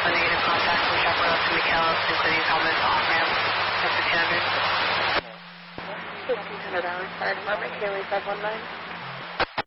Alpha negative contact from Chaparral to McAllis, including Thomas off-ramp, up to 200. 1500 hours, Fire Department, KLA 519.